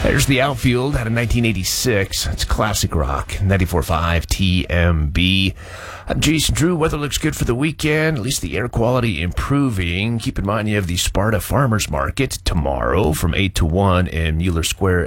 There's the outfield out of 1986. It's classic rock. 94.5 TMB. I'm Jason Drew. Weather looks good for the weekend. At least the air quality improving. Keep in mind you have the Sparta Farmers Market tomorrow from 8 to 1 in Mueller Square.